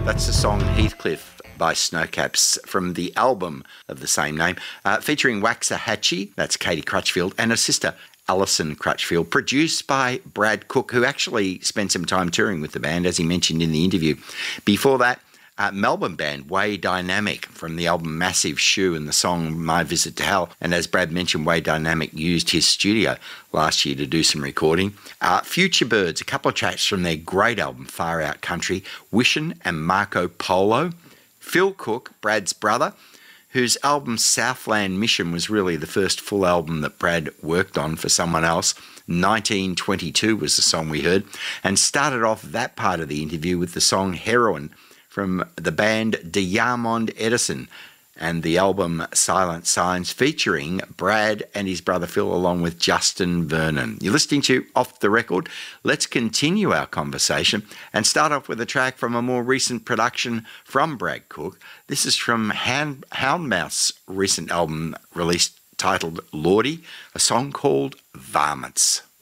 That's the song Heathcliff by Snowcaps from the album of the same name, featuring Waxahachie, that's Katie Crutchfield, and her sister Alison Crutchfield, produced by Brad Cook, who actually spent some time touring with the band, as he mentioned in the interview. Before that, Melbourne band Way Dynamic from the album Massive Shoe and the song My Visit to Hell. And as Brad mentioned, Way Dynamic used his studio last year to do some recording. Future Birds, a couple of tracks from their great album Far Out Country, Wishin' and Marco Polo. Phil Cook, Brad's brother, whose album Southland Mission was really the first full album that Brad worked on for someone else. 1922 was the song we heard, and started off that part of the interview with the song Heroin from the band Diamond Edison and the album Silent Signs, featuring Brad and his brother Phil along with Justin Vernon. You're listening to Off the Record. Let's continue our conversation and start off with a track from a more recent production from Brad Cook. This is from Houndmouth's recent album released titled Lordy, a song called Varmints.